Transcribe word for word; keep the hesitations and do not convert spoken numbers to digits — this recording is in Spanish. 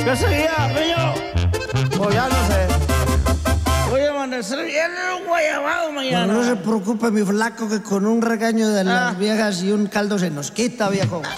¿Qué seguía, niño? Pues ya no sé. Voy a amanecer bien un guayabado mañana. No, no se preocupe, mi flaco, que con un regaño de las Ah. viejas y un caldo se nos quita, viejo.